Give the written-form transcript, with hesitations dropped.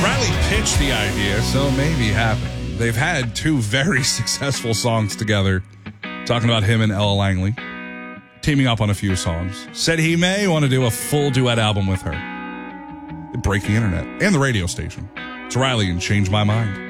Riley pitched the idea, so maybe happening. They've had two very successful songs together, talking about him and Ella Langley, teaming up on a few songs. Said he may want to do a full duet album with her. Break the internet and the radio station. It's Riley and Change My Mind.